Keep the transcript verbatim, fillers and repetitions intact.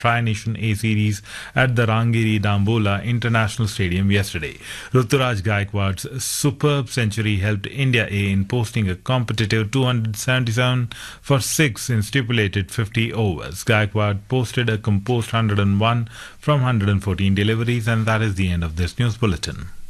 Tri-Nation A Series at the Rangiri Dambola International Stadium yesterday. Ruturaj Gaikwad's superb century helped India A in posting a competitive two hundred seventy-seven for six in stipulated fifty overs. Gaikwad posted a composed one hundred one from one hundred fourteen deliveries, and that is the end of this news bulletin.